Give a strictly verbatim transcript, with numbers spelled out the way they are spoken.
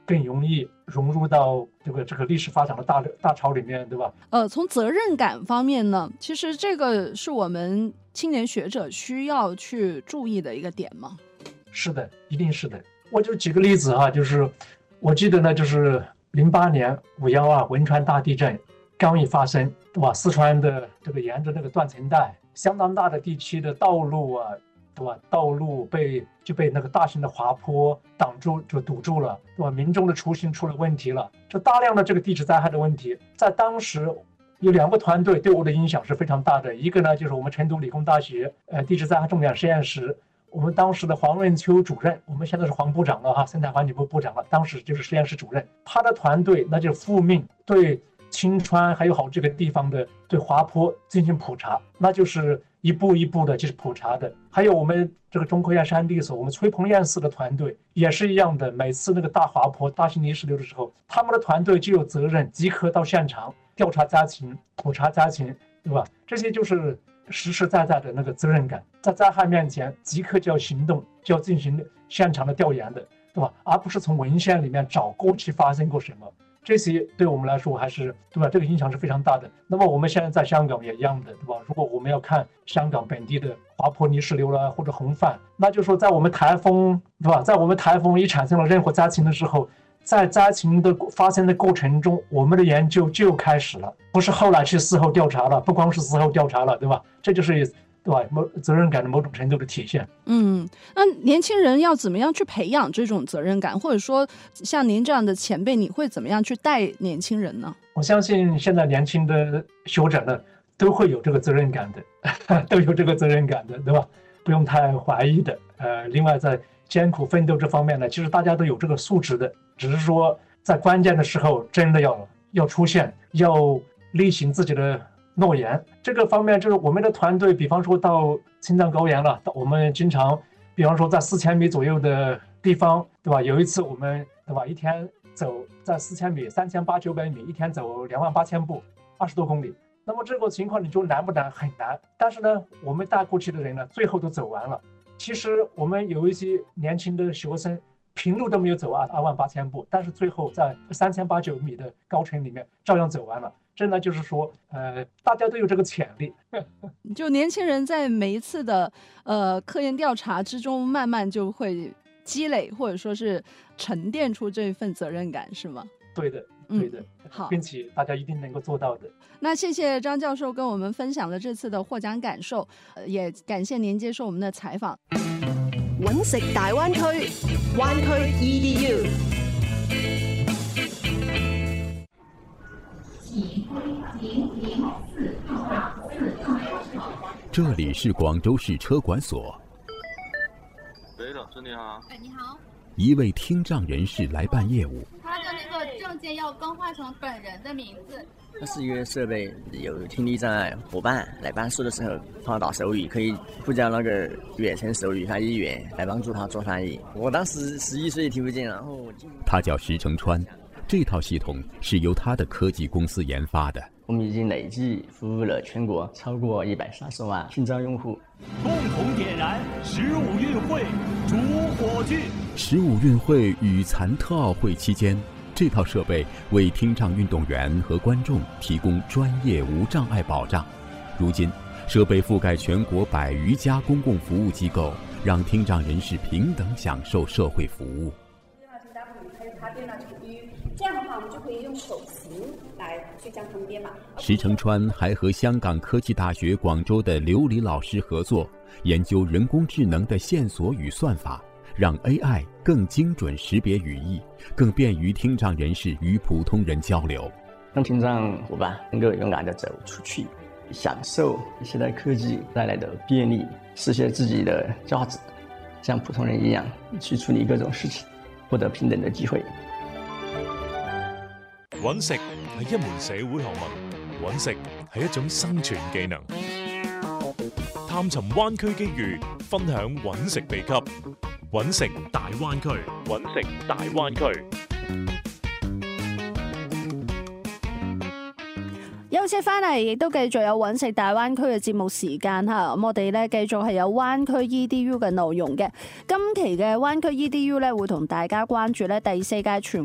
更容易融入到这个这个历史发展的大大潮里面，对吧？ 呃，从责任感方面呢，其实这个是我们青年学者需要去注意的一个点吗？ 是的，一定是的。我就举个例子哈，就是我记得呢，就是零八年五幺二汶川大地震刚一发生，对吧？四川的这个沿着那个断层带，相当大的地区的道路啊，对吧？道路被就被那个大型的滑坡挡住，就堵住了，对吧？民众的出行出了问题了，就大量的这个地质灾害的问题，在当时有两个团队对我的影响是非常大的。一个呢，就是我们成都理工大学呃地质灾害重点实验室，我们当时的黄润秋主任，我们现在是黄部长了哈，生态环境部部长了，当时就是实验室主任，他的团队那就是复命对青川还有好这个地方的对滑坡进行普查，那就是一步一步的就是普查的。还有我们这个中科院山地所，我们崔鹏彦司的团队也是一样的，每次那个大滑坡大型泥石流的时候，他们的团队就有责任即刻到现场调查灾情普查灾情，对吧？这些就是实实在在的那个责任感，在灾害面前即刻就要行动，就要进行现场的调研的，对吧？而不是从文献里面找过去发生过什么，这些对我们来说还是对吧？这个影响是非常大的。那么我们现在在香港也一样的，对吧？如果我们要看香港本地的滑坡泥石流了或者洪泛，那就说在我们台风，对吧？在我们台风一产生了任何灾情的时候，在灾情的发生的过程中，我们的研究就开始了，不是后来去事后调查了，不光是事后调查了，对吧？这就是对吧？某责任感的某种程度的体现。 嗯，那年轻人要怎么样去培养这种责任感，或者说像您这样的前辈，你会怎么样去带年轻人呢？ 我相信现在年轻的学者呢，都会有这个责任感的，都有这个责任感的，对吧？不用太怀疑的。呃，另外在艰苦奋斗这方面呢，其实大家都有这个素质的，只是说在关键的时候真的要要出现，要履行自己的诺言。这个方面就是我们的团队，比方说到青藏高原了，我们经常比方说在四千米左右的地方，对吧？有一次我们对吧，一天走在四千米三千八九百米，一天走两万八千步，二十多公里。那么这个情况你说难不难？很难。但是呢，我们带过去的人呢，最后都走完了。其实我们有一些年轻的学生，平路都没有走完二万八千步，但是最后在三千八九米的高程里面照样走完了。真的就是说，呃，大家都有这个潜力。 就年轻人在每一次的呃科研调查之中，慢慢就会积累，或者说是沉淀出这份责任感，是吗？ 对的，对的， 嗯、好， 并且大家一定能够做到的。 那谢谢张教授跟我们分享了这次的获獎感受，呃也感謝您接受我們的採訪。 揾食大灣區，灣區 E D U。 这里是广州市车管所。 喂，老师你好。 哎，你好。 一位听障人士来办业务。 他的那个证件要更换成本人的名字。 它是一个设备，有听力障碍伙伴来办事的时候放到手语，可以呼叫那个远程手语翻译员来帮助他做翻译。我当时十一岁听不见，然后我就他叫石成川，这套系统是由他的科技公司研发的。 我们已经累计服务了全国超过一百三十万听障用户。 共同点燃十五运会主火炬。 十五运会与残特奥会期间，这套设备为听障运动员和观众提供专业无障碍保障。如今，设备覆盖全国百余家公共服务机构，让听障人士平等享受社会服务。 这样的话，我们就可以用手型来去将它们编码。 石成川还和香港科技大学广州的刘黎老师合作，研究人工智能的线索与算法，让 A I 更精准识别语义，更便于听障人士与普通人交流， 让听障伙伴能够勇敢地走出去，享受现代科技带来的便利，实现自己的价值，像普通人一样去处理各種事情，獲得平等的機會。 揾食係一門社會學問，揾食係一種生存技能。探尋灣區機遇，分享揾食秘笈。揾食大灣區，揾食大灣區。 休息翻嚟，亦都繼續有揾食大灣區嘅節目時間嚇。咁我哋咧繼續係有灣區 E D U 嘅內容嘅。今期嘅灣區 E D U 咧會同大家關注咧第四屆全